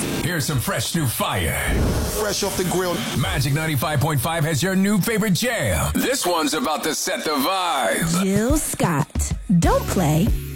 Here's some fresh new fire. Fresh off the grill. Magic 95.5 has your new favorite jam. This one's about to set the vibe. Jill Scott. Don't play,